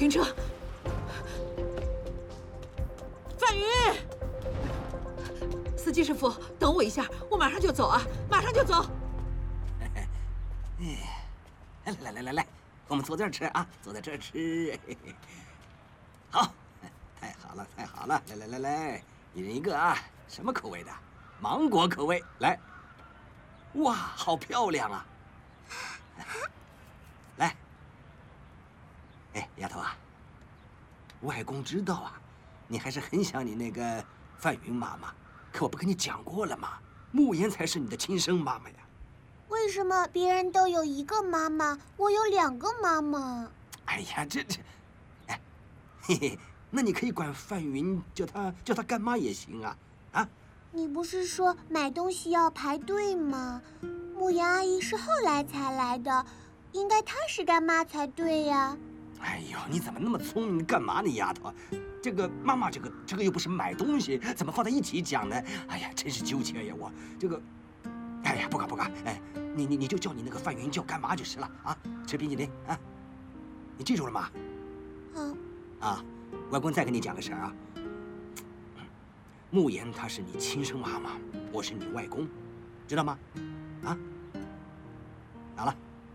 停车！范云，司机师傅，等我一下，我马上就走啊，马上就走。 来，我们坐这儿吃啊，坐在这儿吃。好，太好了，来，一人一个啊，什么口味的？芒果口味，来。哇，好漂亮啊！来，哎，丫头啊，外公知道啊，你还是很想你那个范云妈妈，可我不跟你讲过了吗？慕言才是你的亲生妈妈呀。 为什么别人都有一个妈妈，我有2个妈妈？ 哎呀，哎，嘿嘿，那你可以管范云叫她干妈也行啊，啊？ 你不是说买东西要排队吗？慕言阿姨是后来才来的，应该她是干妈才对呀。 哎呦，你怎么那么聪明？干嘛呢，丫头？这个妈妈，这个又不是买东西，怎么放在一起讲呢？哎呀，真是纠结呀！我这个，哎呀，不管，哎，你就叫你那个范云叫干妈就是了啊！吃冰淇淋啊！你记住了吗？ 好。 啊，外公再跟你讲个事儿啊。慕言她是你亲生妈妈，我是你外公，知道吗？啊，好了。